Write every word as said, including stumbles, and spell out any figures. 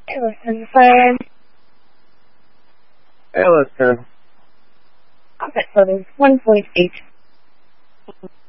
Hey, listen, fine. Hey, listen. Okay, so there's one point eight